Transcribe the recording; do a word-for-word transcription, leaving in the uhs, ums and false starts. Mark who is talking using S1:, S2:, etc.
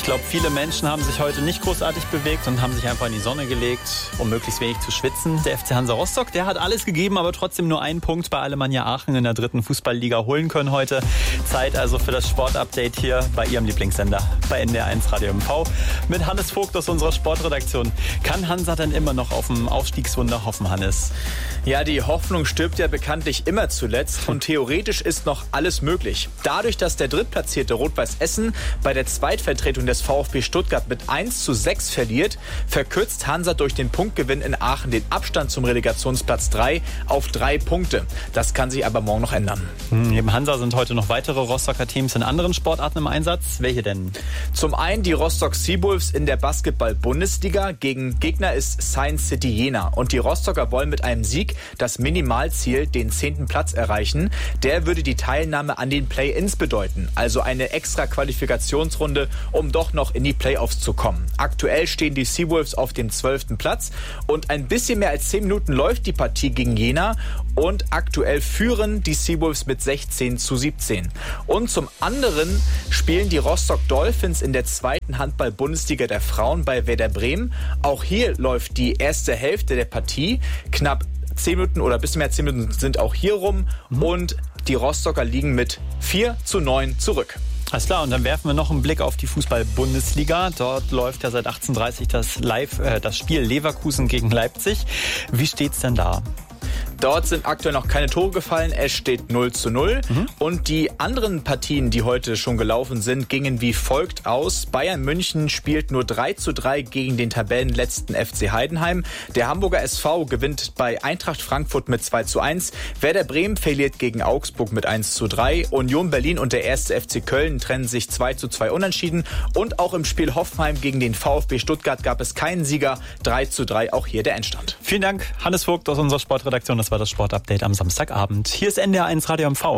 S1: glaube, viele Menschen haben sich heute nicht großartig bewegt und haben sich einfach in die Sonne gelegt, um möglichst wenig zu schwitzen. Der F C Hansa Rostock, der hat alles gegeben, aber trotzdem nur einen Punkt bei Alemannia Aachen in der dritten Fußballliga holen können heute. Zeit also für das Sportupdate hier bei Ihrem Lieblingssender, bei N D R eins Radio M V. Mit Hannes Vogt aus unserer Sportredaktion. Kann Hansa denn immer noch auf dem Aufstiegswunder hoffen, Hannes?
S2: Ja, die Hoffnung stirbt ja bekanntlich immer zuletzt und theoretisch ist noch alles möglich. Dadurch, dass der drittplatzierte Rot-Weiß Essen bei der Zweitvertretung des VfB Stuttgart mit eins zu sechs verliert, verkürzt Hansa durch den Punktgewinn in Aachen den Abstand zum Relegationsplatz drei auf drei Punkte. Das kann sich aber morgen noch ändern.
S1: Neben Hansa sind heute noch weitere Rostocker Teams in anderen Sportarten im Einsatz. Welche denn?
S2: Zum einen die Rostock Seawolves in der Basketball-Bundesliga. Gegen Gegner ist Science City Jena. Und die Rostocker wollen mit einem Sieg das Minimalziel, den zehnten Platz, erreichen. Der würde die Teilnahme an den Play-Ins bedeuten. Also eine extra Qualifikationsrunde, um doch noch in die Playoffs zu kommen. Aktuell stehen die Seawolves auf dem zwölften Platz und ein bisschen mehr als zehn Minuten läuft die Partie gegen Jena und aktuell führen die Seawolves mit sechzehn zu siebzehn. Und zum anderen spielen die Rostock Dolphins in der zweiten Handball-Bundesliga der Frauen bei Werder Bremen. Auch hier läuft die erste Hälfte der Partie. Knapp zehn Minuten oder ein bisschen mehr als zehn Minuten sind auch hier rum mhm. und die Rostocker liegen mit vier zu neun zurück.
S1: Alles klar, und dann werfen wir noch einen Blick auf die Fußball-Bundesliga. Dort läuft ja seit achtzehn Uhr dreißig das, Live, äh, das Spiel Leverkusen gegen Leipzig. Wie steht's denn da?
S2: Dort sind aktuell noch keine Tore gefallen. Es steht null zu null. Mhm. Und die anderen Partien, die heute schon gelaufen sind, gingen wie folgt aus. Bayern München spielt nur drei zu drei gegen den Tabellenletzten F C Heidenheim. Der Hamburger S V gewinnt bei Eintracht Frankfurt mit zwei zu eins. Werder Bremen verliert gegen Augsburg mit eins zu drei. Union Berlin und der erste F C Köln trennen sich zwei zu zwei unentschieden. Und auch im Spiel Hoffenheim gegen den VfB Stuttgart gab es keinen Sieger. drei zu drei, auch hier der Endstand.
S1: Vielen Dank, Hannes Vogt aus unserer Sportredaktion. Das war das Sportupdate am Samstagabend. Hier ist N D R eins Radio M V.